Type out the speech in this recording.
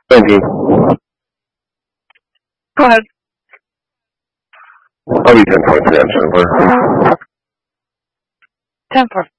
19. Go ahead. I'll be 10 points again, Jennifer. 10 for